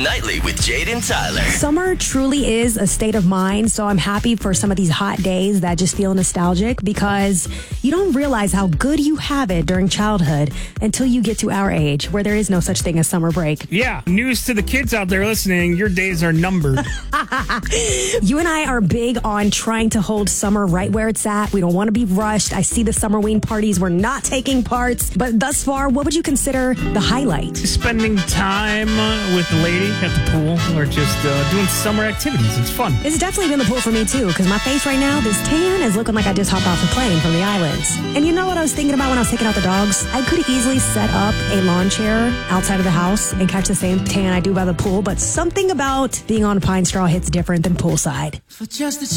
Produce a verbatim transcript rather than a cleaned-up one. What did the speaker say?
Nightly with Jade and Tyler. Summer truly is a state of mind, so I'm happy for some of these hot days that just feel nostalgic because you don't realize how good you have it during childhood until you get to our age where there is no such thing as summer break. Yeah, news to the kids out there listening, your days are numbered. You and I are big on trying to hold summer right where it's at. We don't want to be rushed. I see the Summerween parties. We're not taking parts. But thus far, what would you consider the highlight? Spending time uh, with the lady at the pool or just uh, doing summer activities. It's fun. It's definitely been the pool for me, too, because my face right now, this tan is looking like I just hopped off a plane from the islands. And you know what I was thinking about when I was taking out the dogs? I could easily set up a lawn chair outside of the house and catch the same tan I do by the pool, but something about being on pine straw hits different than poolside. For just a